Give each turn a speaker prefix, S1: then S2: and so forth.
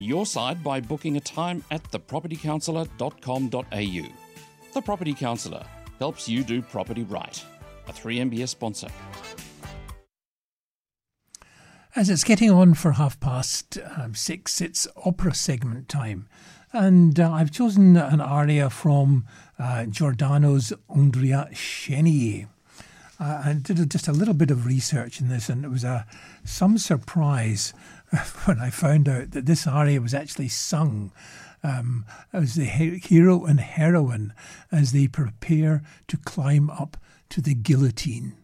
S1: your side by booking a time at thepropertycounsellor.com.au. The Property Counsellor helps you do property right. A 3MBS sponsor.
S2: As it's getting on for 6:30, it's opera segment time. And I've chosen an aria from Giordano's Andrea Chenier. I did just a little bit of research in this, and it was some surprise when I found out that this aria was actually sung as the hero and heroine as they prepare to climb up to the guillotine.